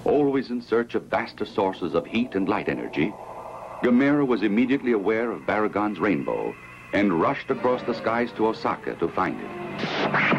Always in search of vaster sources of heat and light energy, Gamera was immediately aware of Barragan's rainbow and rushed across the skies to Osaka to find it.